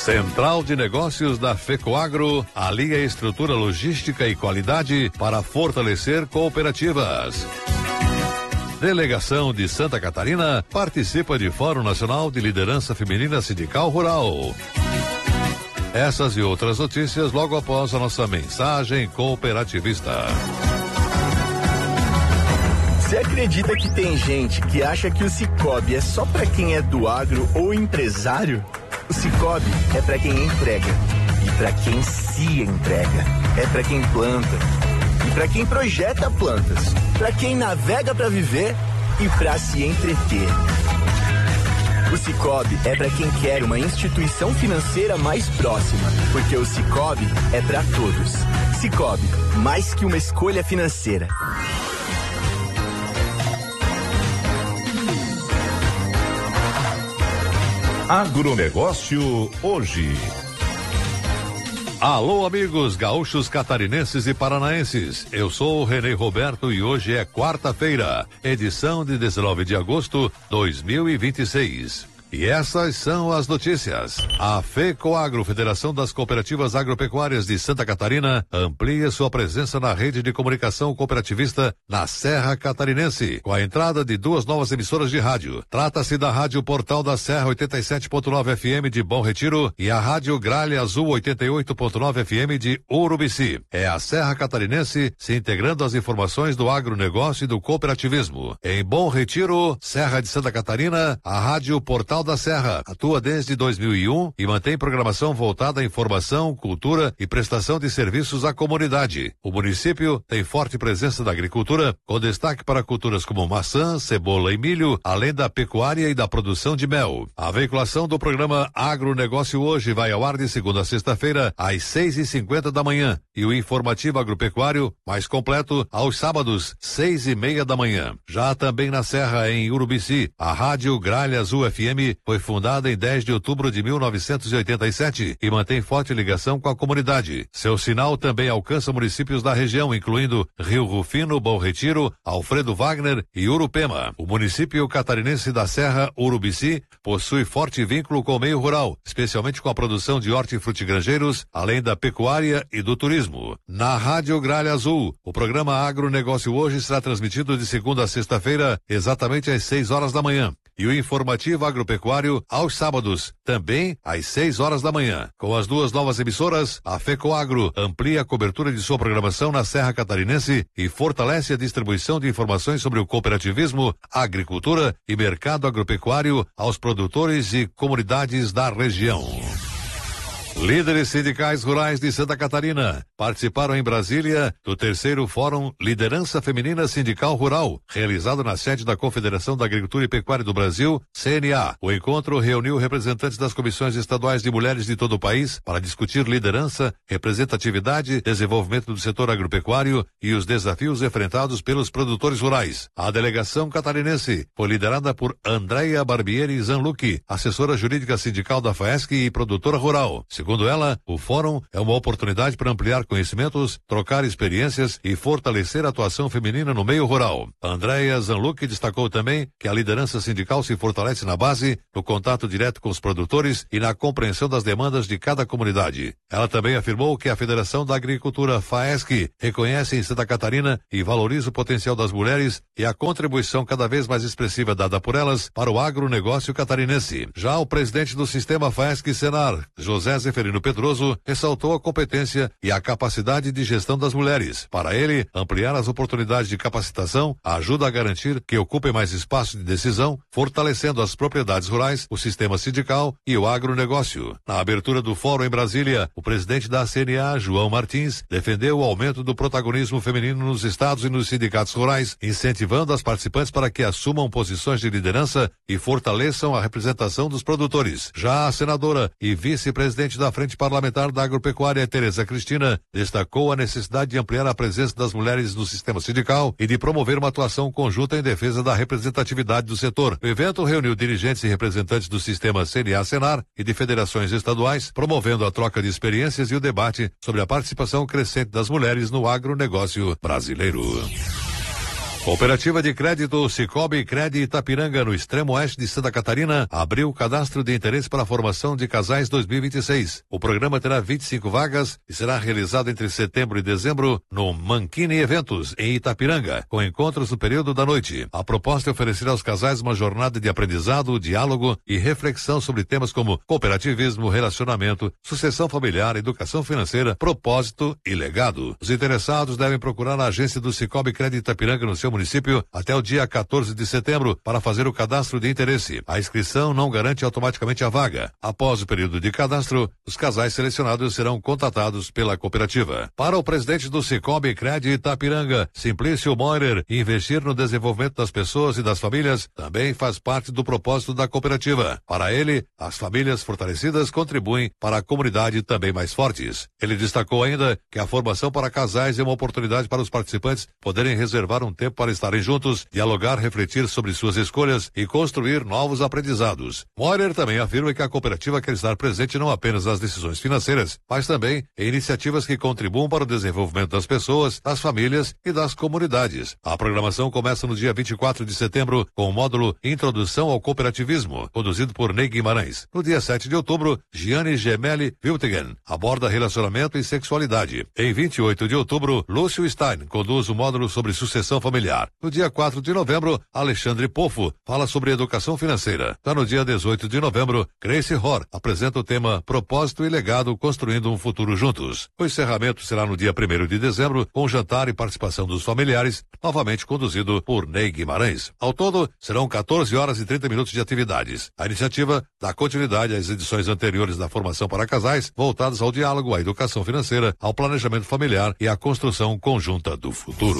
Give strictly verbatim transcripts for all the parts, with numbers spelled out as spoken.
Central de Negócios da FECOAGRO alia estrutura logística e qualidade para fortalecer cooperativas. Delegação de Santa Catarina participa de Fórum Nacional de Liderança Feminina Sindical Rural. Essas e outras notícias logo após a nossa mensagem cooperativista. Você acredita que tem gente que acha que o Sicoob é só para quem é do agro ou empresário? O Sicoob é para quem entrega e para quem se entrega. É para quem planta e para quem projeta plantas, para quem navega para viver e para se entreter. O Sicoob é para quem quer uma instituição financeira mais próxima, porque o Sicoob é para todos. Sicoob, mais que uma escolha financeira. Agronegócio hoje. Alô, amigos gaúchos, catarinenses e paranaenses. Eu sou o Renê Roberto e hoje é quarta-feira, edição de dezenove de agosto de dois mil e vinte e seis. E essas são as notícias. A FECOAGRO, Federação das Cooperativas Agropecuárias de Santa Catarina, amplia sua presença na rede de comunicação cooperativista na Serra Catarinense, com a entrada de duas novas emissoras de rádio. Trata-se da Rádio Portal da Serra oitenta e sete ponto nove F M de Bom Retiro e a Rádio Gralha Azul oitenta e oito ponto nove F M de Urubici. É a Serra Catarinense se integrando às informações do agronegócio e do cooperativismo. Em Bom Retiro, Serra de Santa Catarina, a Rádio Portal da Serra atua desde dois mil e um e mantém programação voltada à informação, cultura e prestação de serviços à comunidade. O município tem forte presença da agricultura, com destaque para culturas como maçã, cebola e milho, além da pecuária e da produção de mel. A veiculação do programa Agronegócio Hoje vai ao ar de segunda a sexta-feira, às seis e cinquenta da manhã, e o informativo agropecuário mais completo aos sábados, seis e meia da manhã. Já também na Serra, em Urubici, a Rádio Gralha Azul F M foi fundada em dez de outubro de mil novecentos e oitenta e sete e mantém forte ligação com a comunidade. Seu sinal também alcança municípios da região, incluindo Rio Rufino, Bom Retiro, Alfredo Wagner e Urupema. O município catarinense da Serra, Urubici, possui forte vínculo com o meio rural, especialmente com a produção de hortifrutigranjeiros, além da pecuária e do turismo. Na Rádio Gralha Azul, o programa Agronegócio Hoje será transmitido de segunda a sexta-feira, exatamente às seis horas da manhã. E o informativo agropecuário aos sábados, também às seis horas da manhã. Com as duas novas emissoras, a FECOAGRO amplia a cobertura de sua programação na Serra Catarinense e fortalece a distribuição de informações sobre o cooperativismo, agricultura e mercado agropecuário aos produtores e comunidades da região. Líderes sindicais rurais de Santa Catarina participaram em Brasília do terceiro Fórum Liderança Feminina Sindical Rural, realizado na sede da Confederação da Agricultura e Pecuária do Brasil, C N A. O encontro reuniu representantes das comissões estaduais de mulheres de todo o país para discutir liderança, representatividade, desenvolvimento do setor agropecuário e os desafios enfrentados pelos produtores rurais. A delegação catarinense foi liderada por Andréia Barbieri Zanlucchi, assessora jurídica sindical da FAESC e produtora rural. Segundo ela, o fórum é uma oportunidade para ampliar conhecimentos, trocar experiências e fortalecer a atuação feminina no meio rural. Andréia Zanlucchi destacou também que a liderança sindical se fortalece na base, no contato direto com os produtores e na compreensão das demandas de cada comunidade. Ela também afirmou que a Federação da Agricultura FAESC reconhece em Santa Catarina e valoriza o potencial das mulheres e a contribuição cada vez mais expressiva dada por elas para o agronegócio catarinense. Já o presidente do sistema FAESC-Senar, José Zeferino Pedroso, ressaltou a competência e a capacidade de gestão das mulheres. Para ele, ampliar as oportunidades de capacitação ajuda a garantir que ocupem mais espaço de decisão, fortalecendo as propriedades rurais, o sistema sindical e o agronegócio. Na abertura do fórum em Brasília, o presidente da C N A, João Martins, defendeu o aumento do protagonismo feminino nos estados e nos sindicatos rurais, incentivando as participantes para que assumam posições de liderança e fortaleçam a representação dos produtores. Já a senadora e vice-presidente da Frente Parlamentar da Agropecuária, Tereza Cristina, destacou a necessidade de ampliar a presença das mulheres no sistema sindical e de promover uma atuação conjunta em defesa da representatividade do setor. O evento reuniu dirigentes e representantes do sistema C N A-Senar e de federações estaduais, promovendo a troca de experiências e o debate sobre a participação crescente das mulheres no agronegócio brasileiro. Cooperativa de Crédito Cicobi Cred Itapiranga, no extremo oeste de Santa Catarina, abriu o cadastro de interesse para a formação de casais dois mil e vinte e seis. O programa terá vinte e cinco vagas e será realizado entre setembro e dezembro no Mankini Eventos, em Itapiranga, com encontros no período da noite. A proposta é oferecer aos casais uma jornada de aprendizado, diálogo e reflexão sobre temas como cooperativismo, relacionamento, sucessão familiar, educação financeira, propósito e legado. Os interessados devem procurar a agência do Cicobi Cred Itapiranga no seu município até o dia quatorze de setembro para fazer o cadastro de interesse. A inscrição não garante automaticamente a vaga. Após o período de cadastro, os casais selecionados serão contatados pela cooperativa. Para o presidente do Cicobi Cred Itapiranga, Simplício Moirer, investir no desenvolvimento das pessoas e das famílias também faz parte do propósito da cooperativa. Para ele, as famílias fortalecidas contribuem para a comunidade também mais fortes. Ele destacou ainda que a formação para casais é uma oportunidade para os participantes poderem reservar um tempo para estarem juntos, dialogar, refletir sobre suas escolhas e construir novos aprendizados. Moirer também afirma que a cooperativa quer estar presente não apenas nas decisões financeiras, mas também em iniciativas que contribuam para o desenvolvimento das pessoas, das famílias e das comunidades. A programação começa no dia vinte e quatro de setembro com o módulo Introdução ao Cooperativismo, conduzido por Ney Guimarães. No dia sete de outubro, Gianni Gemelli Wiltegen aborda relacionamento e sexualidade. Em vinte e oito de outubro, Lúcio Stein conduz o módulo sobre sucessão familiar. No dia quatro de novembro, Alexandre Pofo fala sobre educação financeira. Já no dia dezoito de novembro, Grace Hor apresenta o tema Propósito e Legado, construindo um futuro juntos. O encerramento será no dia primeiro de dezembro, com jantar e participação dos familiares, novamente conduzido por Ney Guimarães. Ao todo, serão quatorze horas e trinta minutos de atividades. A iniciativa dá continuidade às edições anteriores da formação para casais, voltadas ao diálogo, à educação financeira, ao planejamento familiar e à construção conjunta do futuro.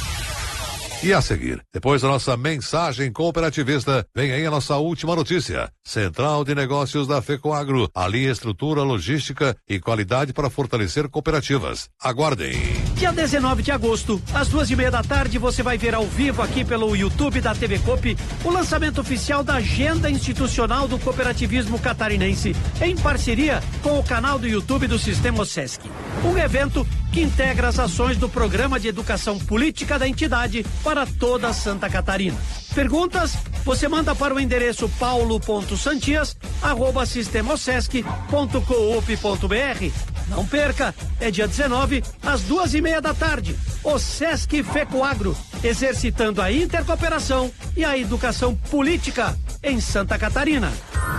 E a seguir, depois da nossa mensagem cooperativista, vem aí a nossa última notícia. Central de Negócios da FECOAGRO alia estrutura, logística e qualidade para fortalecer cooperativas. Aguardem. Dia dezenove de agosto, às duas e meia da tarde, você vai ver ao vivo aqui pelo YouTube da T V Coop o lançamento oficial da Agenda Institucional do Cooperativismo Catarinense, em parceria com o canal do YouTube do Sistema OSESC. Um evento que integra as ações do Programa de Educação Política da entidade para toda Santa Catarina. Perguntas? Você manda para o endereço paulo ponto santias arroba sistemosesc ponto coop ponto br. Não perca, é dia dezenove, às duas e meia da tarde. O Sesc FECOAGRO, exercitando a intercooperação e a educação política em Santa Catarina.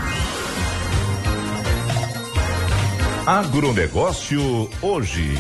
Agronegócio hoje.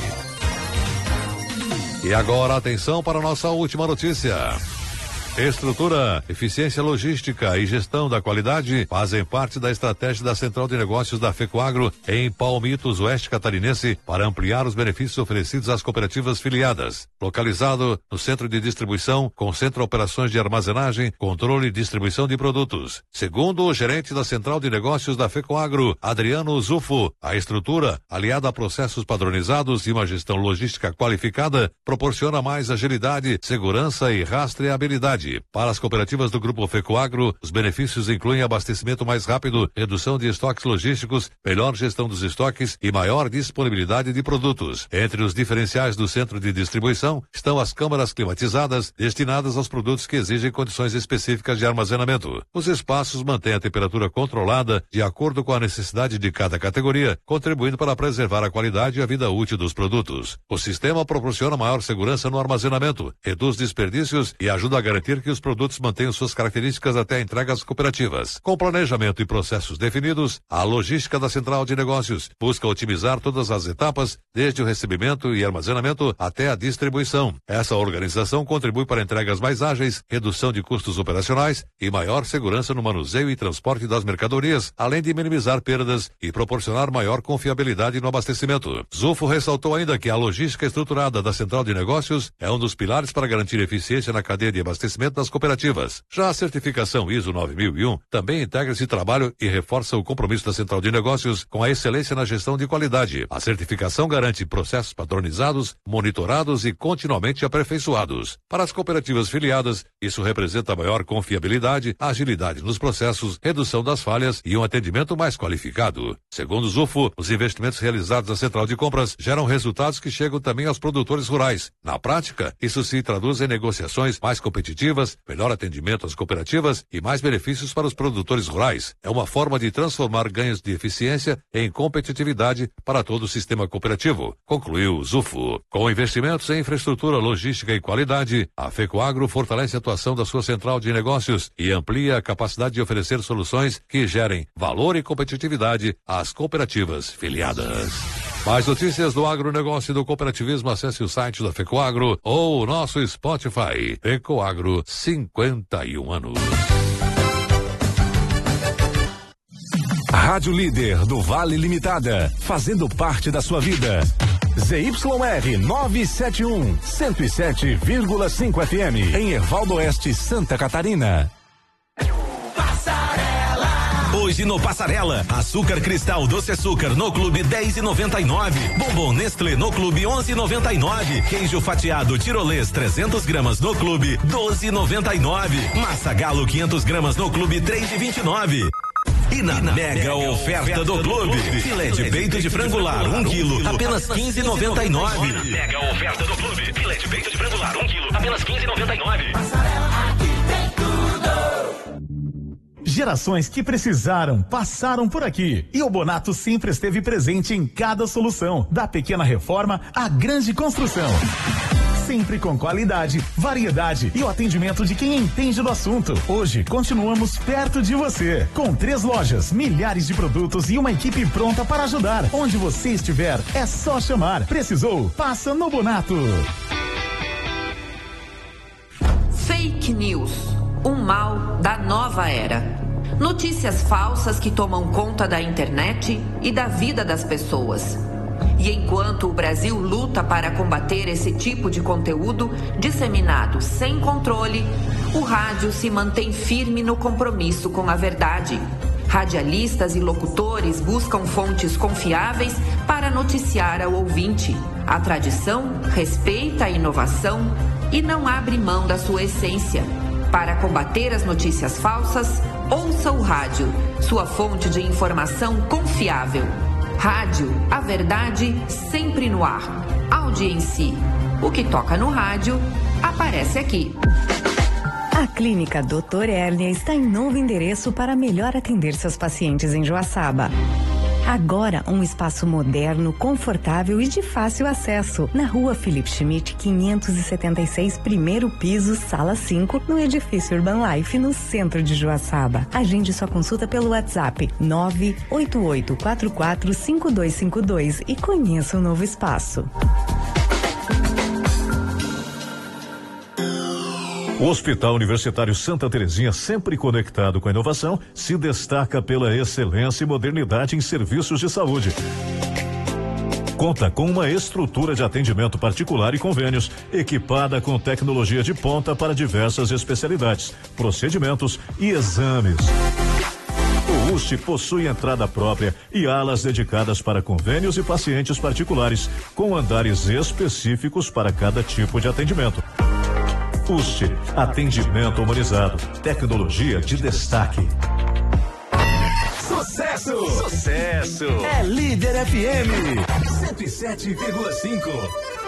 E agora, atenção para a nossa última notícia. Estrutura, eficiência logística e gestão da qualidade fazem parte da estratégia da Central de Negócios da FECOAGRO em Palmitos, Oeste Catarinense, para ampliar os benefícios oferecidos às cooperativas filiadas. Localizado no centro de distribuição, concentra operações de armazenagem, controle e distribuição de produtos. Segundo o gerente da Central de Negócios da FECOAGRO, Adriano Zufo, a estrutura, aliada a processos padronizados e uma gestão logística qualificada, proporciona mais agilidade, segurança e rastreabilidade. Para as cooperativas do Grupo FECOAGRO, os benefícios incluem abastecimento mais rápido, redução de estoques logísticos, melhor gestão dos estoques e maior disponibilidade de produtos. Entre os diferenciais do centro de distribuição estão as câmaras climatizadas, destinadas aos produtos que exigem condições específicas de armazenamento. Os espaços mantêm a temperatura controlada de acordo com a necessidade de cada categoria, contribuindo para preservar a qualidade e a vida útil dos produtos. O sistema proporciona maior segurança no armazenamento, reduz desperdícios e ajuda a garantir que os produtos mantenham suas características até a entrega às cooperativas. Com planejamento e processos definidos, a logística da Central de Negócios busca otimizar todas as etapas, desde o recebimento e armazenamento até a distribuição. Essa organização contribui para entregas mais ágeis, redução de custos operacionais e maior segurança no manuseio e transporte das mercadorias, além de minimizar perdas e proporcionar maior confiabilidade no abastecimento. Zufo ressaltou ainda que a logística estruturada da Central de Negócios é um dos pilares para garantir eficiência na cadeia de abastecimento investimento das cooperativas. Já a certificação I S O nove mil e um também integra esse trabalho e reforça o compromisso da Central de Negócios com a excelência na gestão de qualidade. A certificação garante processos padronizados, monitorados e continuamente aperfeiçoados. Para as cooperativas filiadas, isso representa maior confiabilidade, agilidade nos processos, redução das falhas e um atendimento mais qualificado. Segundo o Zufo, os investimentos realizados na Central de Compras geram resultados que chegam também aos produtores rurais. Na prática, isso se traduz em negociações mais competitivas, melhor atendimento às cooperativas e mais benefícios para os produtores rurais. É uma forma de transformar ganhos de eficiência em competitividade para todo o sistema cooperativo, concluiu o Zufo. Com investimentos em infraestrutura, logística e qualidade, a FECOAGRO fortalece a atuação da sua central de negócios e amplia a capacidade de oferecer soluções que gerem valor e competitividade às cooperativas filiadas. Mais notícias do agronegócio e do cooperativismo, acesse o site da FECOAGRO ou o nosso Spotify. FECOAGRO, cinquenta e um anos. Rádio Líder do Vale Limitada, fazendo parte da sua vida. Z Y R novecentos e setenta e um, cento e sete vírgula cinco F M, em Ervaldo Oeste, Santa Catarina. Hoje no Passarela, açúcar cristal doce açúcar no Clube dez e noventa e nove, bombom Nestlé no Clube onze e noventa e nove, queijo fatiado tirolês trezentos gramas no Clube doze e noventa e nove, massa galo quinhentos gramas no Clube três e vinte e nove. E na, e na mega, mega oferta, oferta do, do clube, clube, filé de peito de frango lar um quilo, apenas quinze e noventa e nove. Mega oferta do clube, filé de peito de frango lar um quilo, apenas quinze e noventa e nove. Passarela, aqui tem tudo. Gerações que precisaram, passaram por aqui. E o Bonato sempre esteve presente em cada solução, da pequena reforma à grande construção. Sempre com qualidade, variedade e o atendimento de quem entende do assunto. Hoje, continuamos perto de você. Com três lojas, milhares de produtos e uma equipe pronta para ajudar. Onde você estiver, é só chamar. Precisou? Passa no Bonato. Fake News, um mal da nova era. Notícias falsas que tomam conta da internet e da vida das pessoas. E enquanto o Brasil luta para combater esse tipo de conteúdo disseminado sem controle, o rádio se mantém firme no compromisso com a verdade. Radialistas e locutores buscam fontes confiáveis para noticiar ao ouvinte. A tradição respeita a inovação e não abre mão da sua essência. Para combater as notícias falsas, ouça o rádio, sua fonte de informação confiável. Rádio, a verdade sempre no ar. Audiência. O que toca no rádio, aparece aqui. A Clínica doutor Hérnia está em novo endereço para melhor atender seus pacientes em Joaçaba. Agora, um espaço moderno, confortável e de fácil acesso. Na rua Felipe Schmidt, quinhentos e setenta e seis, primeiro piso, sala cinco, no edifício Urban Life, no centro de Joaçaba. Agende sua consulta pelo WhatsApp nove oito oito quatro quatro cinco dois cinco dois e conheça o novo espaço. O Hospital Universitário Santa Terezinha, sempre conectado com a inovação, se destaca pela excelência e modernidade em serviços de saúde. Conta com uma estrutura de atendimento particular e convênios, equipada com tecnologia de ponta para diversas especialidades, procedimentos e exames. O U S T possui entrada própria e alas dedicadas para convênios e pacientes particulares, com andares específicos para cada tipo de atendimento. U S T, atendimento humanizado, tecnologia de destaque. Sucesso! Sucesso! É Líder F M cento e sete vírgula cinco.